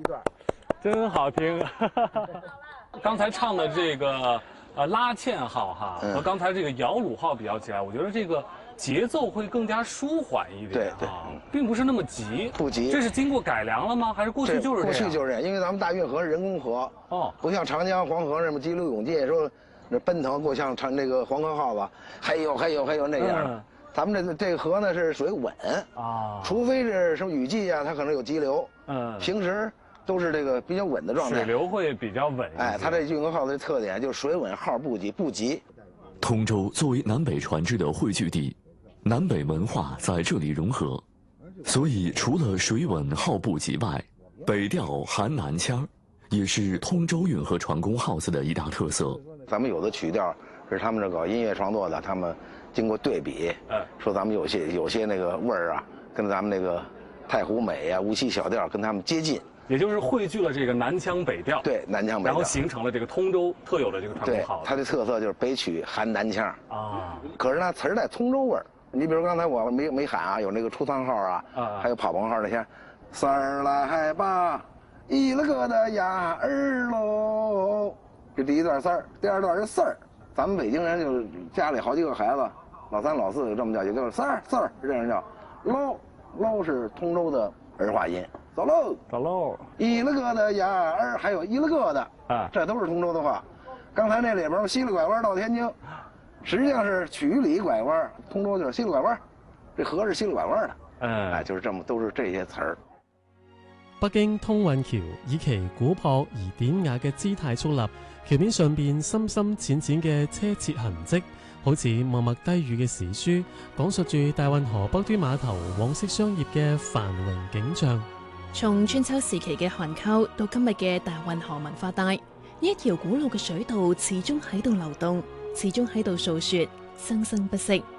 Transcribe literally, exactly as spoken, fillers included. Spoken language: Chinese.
段， 真好听。刚才唱的这个呃拉纤号哈， 嗯、 和刚才这个摇橹号比较起来，我觉得这个节奏会更加舒缓一点。 对对、 啊，并不是那么急。 不急。 这是经过改良了吗？还是过去就是这样？ 过去就是这样，因为咱们大运河是人工河，哦，不像长江、黄河什么急流勇进，说那奔腾过像长那个黄河号子，还有还有还有那样。嗯、咱们这这个河呢是水稳啊，除非是什么雨季啊，它可能有急流。嗯，平时都是这个比较稳的状态， 水流会比较稳。 哎，它这运河号的特点就是水稳号不急，不急。 通州作为南北船只的汇聚地，南北文化在这里融合，所以除了水稳号不急外，北调含南腔也是通州运河船工 house 的一大特色。 咱们有的曲调是他们这搞音乐创作的，他们经过对比，嗯，说咱们有些有些那个味儿啊，跟咱们那个太湖美啊、无锡小调跟他们接近。 也就是汇聚了这个南腔北调， 对，南腔北调， 然后形成了这个通州特有的这个传统号。 它的特色就是北曲含南腔啊，可是呢词儿带通州味儿。你比如刚才我没没喊啊，有那个出仓号啊，啊还有跑棚号那些，三儿来吧，一了个的呀儿喽，这第一段三儿，第二段是四儿。咱们北京人就家里好几个孩子，老三老四就这么叫，也就是三儿四儿这样叫，喽喽是通州的儿化音。走喽， 走喽！ 一了个的呀儿，还有一了个的啊，这都是通州的话。刚才那里边西里拐弯到天津，实际上是曲里拐弯，通州就是西里拐弯，这河是西里拐弯的。嗯，哎，就是这么都是这些詞兒。 北京通運橋以其古樸而典雅嘅姿態矗立，橋面上邊深深淺淺嘅車切痕跡，好似默默低語嘅史書，講述住大運河北端碼頭往昔商業嘅繁榮景象。 從春秋時期嘅韓溝到今日嘅大運河文化帶，呢一條古老嘅水道始終喺度流動，始終喺度訴說，生生不息。